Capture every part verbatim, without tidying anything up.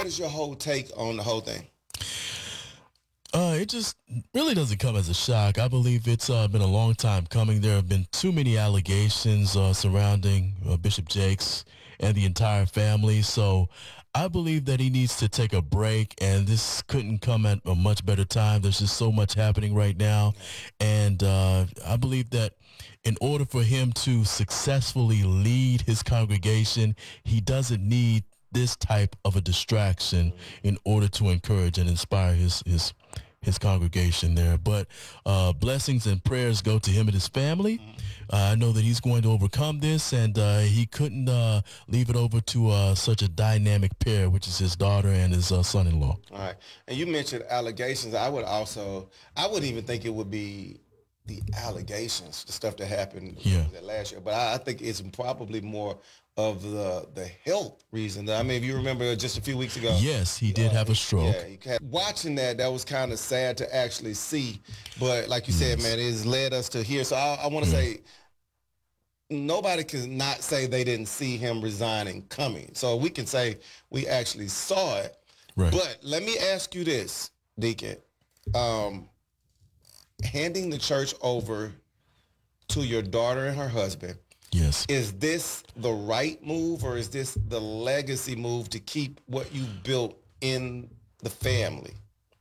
is your whole take on the whole thing? Uh, it just really doesn't come as a shock. I believe it's uh, been a long time coming. There have been too many allegations uh, surrounding uh, Bishop Jakes and the entire family. So I believe that he needs to take a break, and this couldn't come at a much better time. There's just so much happening right now. And uh, I believe that in order for him to successfully lead his congregation, he doesn't need this type of a distraction in order to encourage and inspire his his his congregation there. But uh, blessings and prayers go to him and his family. Uh, I know that he's going to overcome this, and uh, he couldn't uh, leave it over to uh, such a dynamic pair, which is his daughter and his uh, son-in-law. All right. And you mentioned allegations. I would also, I wouldn't even think it would be the allegations, the stuff that happened Yeah. that last year. But I, I think it's probably more of the the health reason. I mean, if you remember just a few weeks ago. Yes, he did uh, have a stroke. Yeah, he had, watching that, that was kind of sad to actually see. But like you said, man, it's led us to here. So I, I want to Yeah. say, nobody can not say they didn't see him resigning coming. So we can say we actually saw it. Right. But let me ask you this, Deacon. Um, handing the church over to your daughter and her husband, Yes. is this the right move, or is this the legacy move to keep what you built in the family?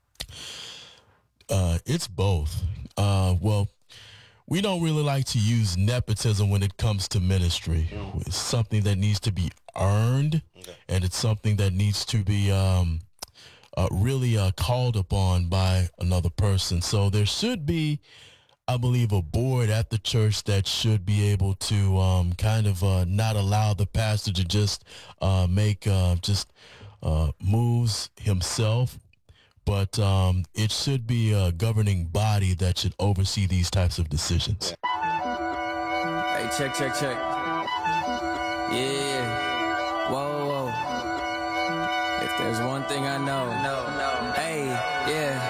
Uh, it's both. Uh, well, we don't really like to use nepotism when it comes to ministry. It's something that needs to be earned, Okay. and it's something that needs to be um, uh, really uh, called upon by another person. So there should be, I believe, a board at the church that should be able to um, kind of uh, not allow the pastor to just uh, make uh, just uh, moves himself, but um, it should be a governing body that should oversee these types of decisions. Hey, check, check, check. Yeah. Whoa, whoa. If there's one thing I know, no, no. Hey, yeah.